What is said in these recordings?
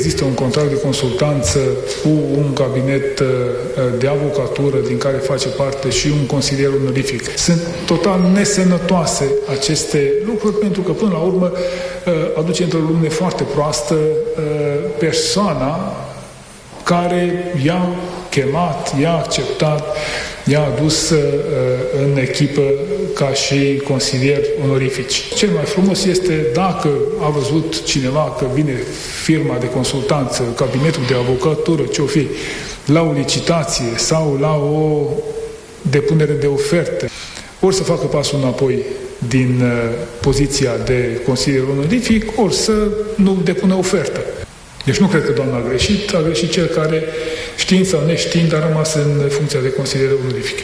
există un contract de consultanță cu un cabinet de avocatură din care face parte și un consilier onorific. Sunt total nesănătoase aceste lucruri pentru că până la urmă aduce într-o lume foarte proastă persoana care i-a chemat, i-a acceptat, i-a adus în echipă ca și consilier onorifici. Cel mai frumos este dacă a văzut cineva că vine firma de consultanță, cabinetul de avocatură, ce-o fi, la o licitație sau la o depunere de oferte, ori să facă pasul înapoi din poziția de consilier onorific, ori să nu depună ofertă. Deci nu cred că doamna a greșit cel care, știind sau neștiind, a rămas în funcția de consilier onorific.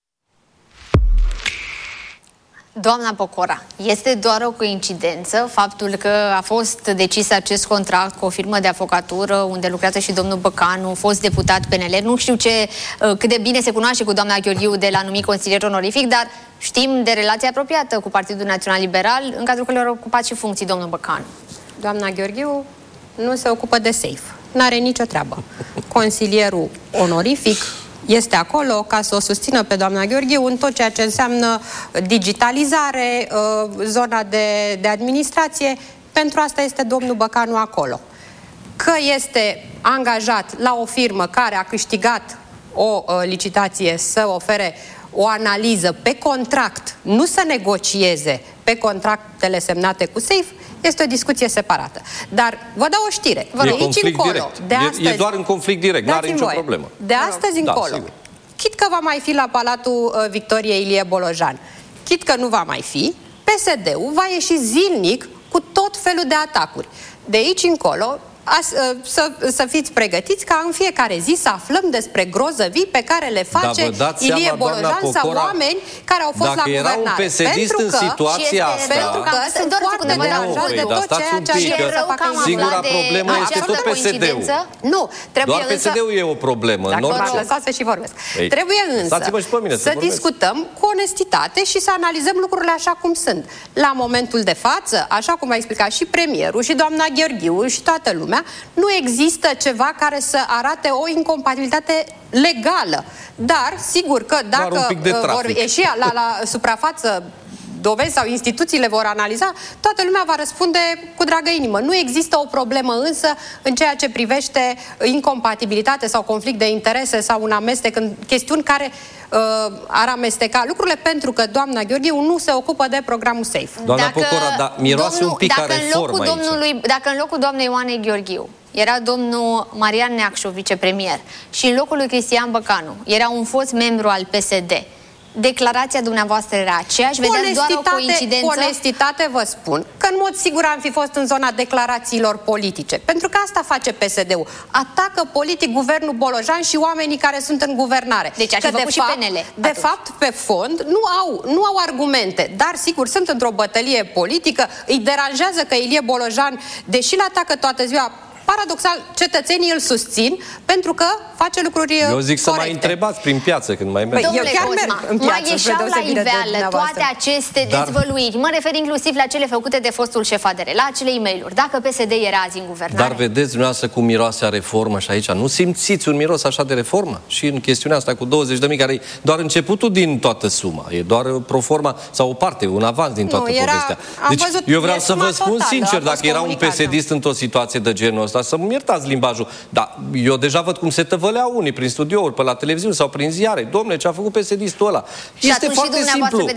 Doamna Pocora, este doar o coincidență faptul că a fost decis acest contract cu o firmă de avocatură unde lucrează și domnul Băcanu, fost deputat PNL. Nu știu cât de bine se cunoaște cu doamna Gheorghiu de la numit consilier onorific, dar știm de relația apropiată cu Partidul Național Liberal, în cadrul căruia a ocupat și funcții domnul Băcanu. Doamna Gheorghiu nu se ocupă de SAFE. N-are nicio treabă. Consilierul onorific este acolo ca să o susțină pe doamna Gheorghiu în tot ceea ce înseamnă digitalizare, zona de administrație. Pentru asta este domnul Băcanu acolo. Că este angajat la o firmă care a câștigat o licitație să ofere o analiză pe contract, nu să negocieze pe contractele semnate cu SAFE, este o discuție separată. Dar vă dau o știre. E conflict direct. E doar în conflict direct, n-are nicio problemă. De astăzi încolo, chit că va mai fi la Palatul Victoriei Ilie Bolojan, chit că nu va mai fi, PSD-ul va ieși zilnic cu tot felul de atacuri. De aici încolo, să fiți pregătiți ca în fiecare zi să aflăm despre grozăvii pe care le face Ilie Bolojan sau oameni care au fost la guvernare. Dacă era un PSD-ist în situația asta... Pentru că sunt foarte deranjați de tot ceea ce aș să facă. Singura problemă este tot PSD-ul. Nu, trebuie doar PSD-ul e o problemă. Dacă mă lăsați să și vorbesc. Trebuie însă să discutăm cu onestitate și să analizăm lucrurile așa cum sunt. La momentul de față, așa cum a explicat și premierul, și doamna Gheorghiu, și toată lumea, nu există ceva care să arate o incompatibilitate legală. Dar, sigur că dacă vor ieși la suprafață dovezi sau instituțiile vor analiza, toată lumea va răspunde cu dragă inimă. Nu există o problemă însă în ceea ce privește incompatibilitate sau conflict de interese sau un amestec în chestiuni care ar amesteca lucrurile, pentru că doamna Gheorghiu nu se ocupă de programul SAFE. Doamna Pocora, dar miroase un pic a reformă aici. Dacă în locul doamnei Ioanei Gheorghiu era domnul Marian Neacșu, vicepremier, și în locul lui Cristian Băcanu era un fost membru al PSD, declarația dumneavoastră era aceeași? Vedeți doar o coincidență? Cu onestitate vă spun că în mod sigur am fi fost în zona declarațiilor politice. Pentru că asta face PSD-ul. Atacă politic guvernul Bolojan și oamenii care sunt în guvernare. Deci așa făcut și PNL. De fapt, pe fond, nu au argumente. Dar sigur, sunt într-o bătălie politică. Îi deranjează că Ilie Bolojan, deși l-atacă toată ziua, paradoxal, cetățenii îl susțin pentru că face lucruri Eu zic să mai întrebați prin piață când mai merg. Eu chiar merg în piață. Mai ieșeau la iveală toate aceste dezvăluiri. Mă refer inclusiv la cele făcute de fostul șef ADR, la acele e-mail-uri. Dacă PSD era azi în guvernare. Dar vedeți dumneavoastră cum miroase a reformă și aici? Nu simțiți un miros așa de reformă? Și în chestiunea asta cu 20.000, care e doar începutul din toată suma. E doar proforma sau o parte, un avans din toată povestea. Deci eu vreau să vă spun sincer, dacă era un PSD-ist într-o situație de genul ăsta, să-mi iertați limbajul, dar eu deja văd cum se tăvăleau unii prin studiouri, pe la televiziune sau prin ziare. Dom'le, ce a făcut PSD-istul ăla? Și este foarte simplu.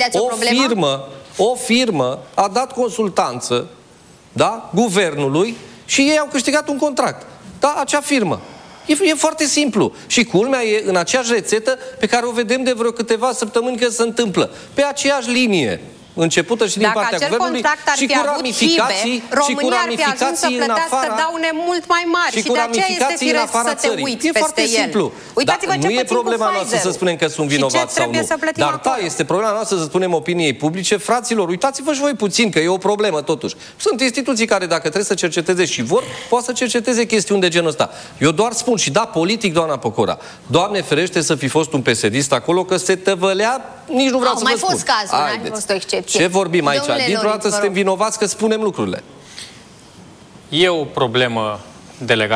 O firmă a dat consultanță, da, guvernului și ei au câștigat un contract. Da, acea firmă. E foarte simplu. Și culmea e în aceeași rețetă pe care o vedem de vreo câteva săptămâni că se întâmplă. Pe aceeași linie. Începută și din partea guvernului și cu ramificații, România ar fi ajuns să plătească daune mult mai mari și de aceea este firesc să te uiți peste el. Uitați-vă ce nu e problema noastră să spunem că sunt vinovați sau nu. Dar da, este problema noastră să spunem opiniei publice, fraților, uitați-vă și voi puțin că e o problemă totuși. Sunt instituții care dacă trebuie să cerceteze și vor, poate să cerceteze chestiuni de genul ăsta. Eu doar spun și da, politic, doamna Pocora, Doamne ferește să fi fost un PSD-ist acolo, că se tăvălea, nici nu vreau să vă spun. Au mai fost cazuri, n-a fost o excepție. Ce vorbim aici? Dintr-o dată suntem vinovați că spunem lucrurile. E o problemă de legat